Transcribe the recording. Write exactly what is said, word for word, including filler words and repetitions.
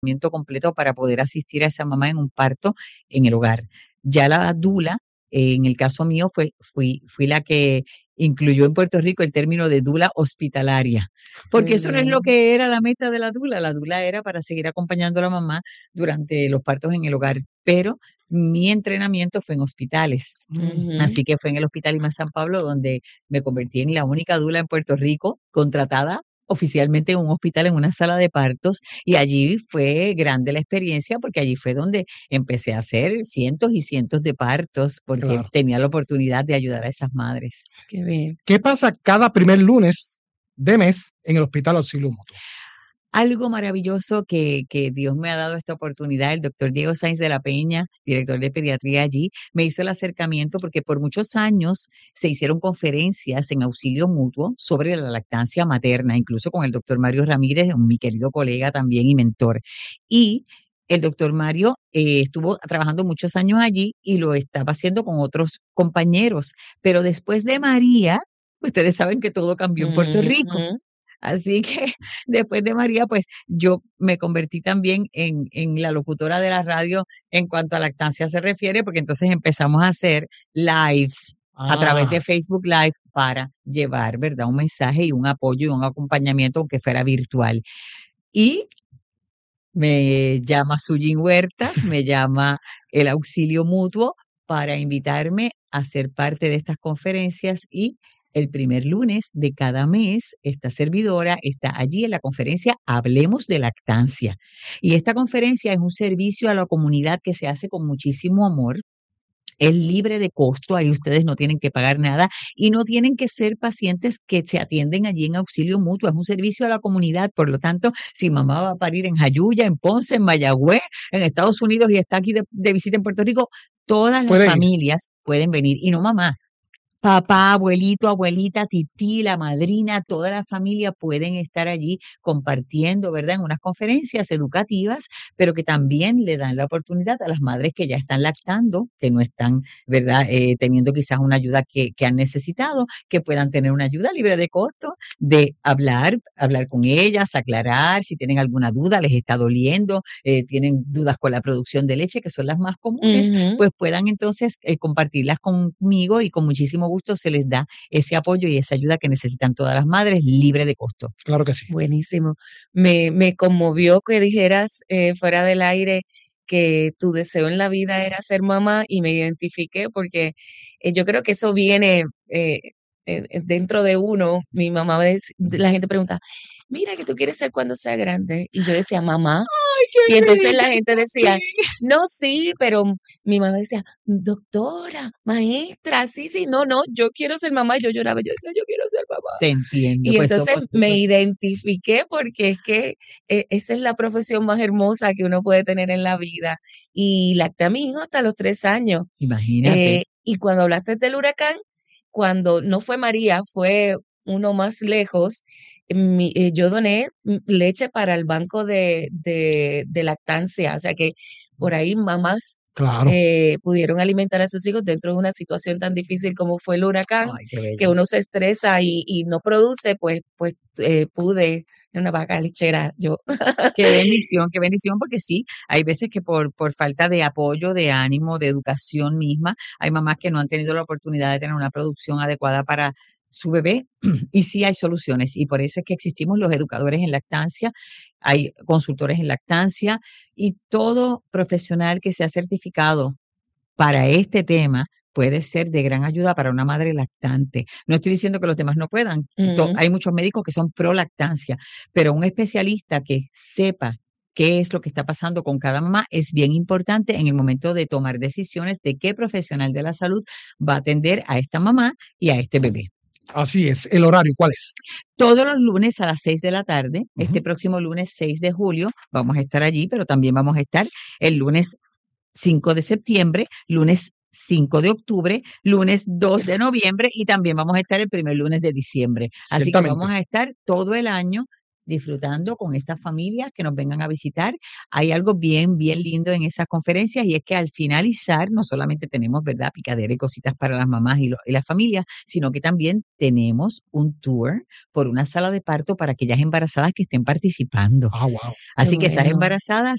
completo para poder asistir a esa mamá en un parto en el hogar. Ya la dula, eh, en el caso mío, fue, fui, fui la que incluyó en Puerto Rico el término de dula hospitalaria, porque eso no es lo que era la meta de la dula. La dula era para seguir acompañando a la mamá durante los partos en el hogar, pero mi entrenamiento fue en hospitales. Ujú. Así que fue en el Hospital Lima San Pablo donde me convertí en la única dula en Puerto Rico contratada oficialmente en un hospital, en una sala de partos, y allí fue grande la experiencia porque allí fue donde empecé a hacer cientos y cientos de partos porque Claro. tenía la oportunidad de ayudar a esas madres. Qué bien. ¿Qué pasa cada primer lunes de mes en el Hospital Auxilio Mutuo? Algo maravilloso que, que Dios me ha dado esta oportunidad, el doctor Diego Sainz de la Peña, director de pediatría allí, me hizo el acercamiento porque por muchos años se hicieron conferencias en auxilio mutuo sobre la lactancia materna, incluso con el doctor Mario Ramírez, mi querido colega también y mentor. Y el doctor Mario eh, estuvo trabajando muchos años allí y lo estaba haciendo con otros compañeros, pero después de María, ustedes saben que todo cambió en Puerto Rico. Ujú. Así que después de María, pues yo me convertí también en, en la locutora de la radio en cuanto a lactancia se refiere, porque entonces empezamos a hacer lives a través de Ah, Facebook Live para llevar, ¿verdad? Un mensaje y un apoyo y un acompañamiento, aunque fuera virtual. Y me llama Sujin Huertas, me llama el Auxilio Mutuo para invitarme a ser parte de estas conferencias y el primer lunes de cada mes, esta servidora está allí en la conferencia Hablemos de Lactancia. Y esta conferencia es un servicio a la comunidad que se hace con muchísimo amor. Es libre de costo, ahí ustedes no tienen que pagar nada y no tienen que ser pacientes que se atienden allí en auxilio mutuo. Es un servicio a la comunidad, por lo tanto, si mamá va a parir en Jayuya, en Ponce, en Mayagüez, en Estados Unidos y está aquí de, de visita en Puerto Rico, todas las puede ir. familias pueden venir y no mamá. Papá, abuelito, abuelita, tití, la madrina, toda la familia pueden estar allí compartiendo, ¿verdad? En unas conferencias educativas, pero que también le dan la oportunidad a las madres que ya están lactando, que no están, ¿verdad? Eh, teniendo quizás una ayuda que, que han necesitado, que puedan tener una ayuda libre de costo, de hablar, hablar con ellas, aclarar si tienen alguna duda, les está doliendo, eh, tienen dudas con la producción de leche, que son las más comunes, Ujú. pues puedan entonces eh, compartirlas conmigo y con muchísimo gusto se les da ese apoyo y esa ayuda que necesitan todas las madres libre de costo. Claro que sí. Buenísimo. Me, me conmovió que dijeras eh, fuera del aire que tu deseo en la vida era ser mamá y me identifiqué porque eh, yo creo que eso viene eh, eh, dentro de uno. Mi mamá, me dec- la gente pregunta, mira, ¿qué tú quieres ser cuando sea grande? Y yo decía, mamá. Y entonces la gente decía, no, sí, pero mi mamá decía, doctora, maestra, sí, sí, no, no, yo quiero ser mamá. Y yo lloraba, yo decía, yo quiero ser mamá. Te entiendo, Y pues entonces somos me todos. identifiqué porque es que eh, esa es la profesión más hermosa que uno puede tener en la vida. Y lacté a mi hijo hasta los tres años. Imagínate. Eh, y cuando hablaste del huracán, cuando no fue María, fue uno más lejos, mi- eh, yo doné mm, leche para el banco de, de, de lactancia. O sea que por ahí mamás Claro. eh, pudieron alimentar a sus hijos dentro de una situación tan difícil como fue el huracán, Ay, qué que bello. uno se estresa y, y no produce, pues, pues eh, pude, una vaca lechera, yo. Qué bendición, qué bendición, porque sí, hay veces que por, por falta de apoyo, de ánimo, de educación misma, hay mamás que no han tenido la oportunidad de tener una producción adecuada para su bebé y sí hay soluciones y por eso es que existimos los educadores en lactancia, hay consultores en lactancia y todo profesional que sea certificado para este tema puede ser de gran ayuda para una madre lactante. No estoy diciendo que los demás no puedan. To- Mm, Hay muchos médicos que son pro lactancia, pero un especialista que sepa qué es lo que está pasando con cada mamá es bien importante en el momento de tomar decisiones de qué profesional de la salud va a atender a esta mamá y a este bebé. Así es. ¿El horario cuál es? Todos los lunes a las seis de la tarde, este Ujú. próximo lunes seis de julio, vamos a estar allí, pero también vamos a estar el lunes cinco de septiembre, lunes cinco de octubre, lunes dos de noviembre y también vamos a estar el primer lunes de diciembre. Así que Ciertamente. vamos a estar todo el año disfrutando con estas familias que nos vengan a visitar. Hay algo bien, bien lindo en esas conferencias y es que al finalizar no solamente tenemos, ¿verdad?, picadera y cositas para las mamás y, lo, y las familias, sino que también tenemos un tour por una sala de parto para aquellas embarazadas que estén participando. Ah, wow. Así Qué que esas bueno. embarazadas